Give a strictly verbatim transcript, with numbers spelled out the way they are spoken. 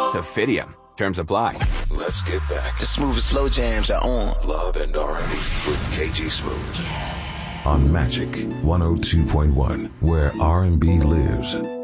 to Fidium. Terms apply. Let's get back. The smooth and slow jams are on. Love and R and B with K G Smooth. On Magic one oh two point one, where R and B lives.